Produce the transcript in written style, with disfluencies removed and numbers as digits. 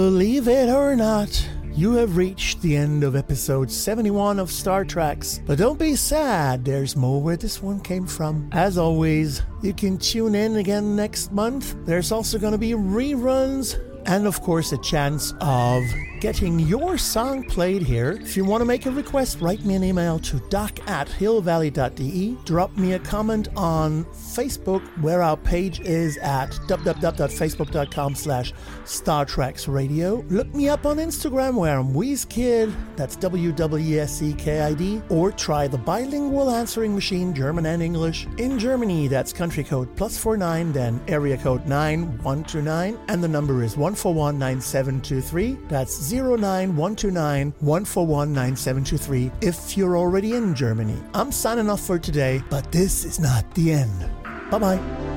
Believe it or not, you have reached the end of episode 71 of Star Treks. But don't be sad, there's more where this one came from. As always, you can tune in again next month. There's also going to be reruns and, of course, a chance of getting your song played here. If you want to make a request, write me an email to doc@hillvalley.de. Drop me a comment on Facebook, where our page is at www.facebook.com/StarTreksRadio. Look me up on Instagram, where I'm WeezeKid, that's WWESEKID, or try the bilingual answering machine, German and English. In Germany, that's country code +49, then area code 9129, and the number is 1419723. That's 09129 141 9723 if you're already in Germany. I'm signing off for today, but this is not the end. Bye-bye.